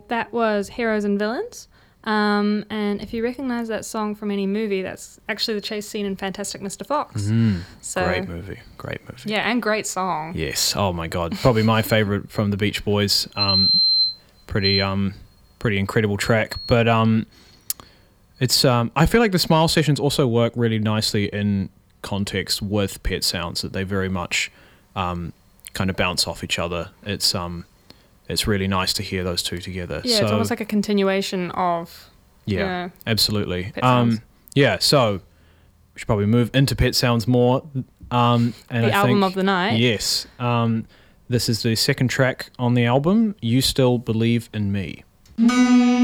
That was Heroes and Villains. And if you recognise that song from any movie, that's actually the chase scene in Fantastic Mr. Fox. Great movie. Yeah, and great song. Yes. Oh my God. Probably my favourite from the Beach Boys. Pretty incredible track. But it's I feel like the Smile sessions also work really nicely in context with Pet Sounds, that they very much kind of bounce off each other. It's really nice to hear those two together. Yeah, it's almost like a continuation of absolutely. Pet Sounds. So we should probably move into Pet Sounds more. And the album of the night. Yes. This is the second track on the album, You Still Believe in Me.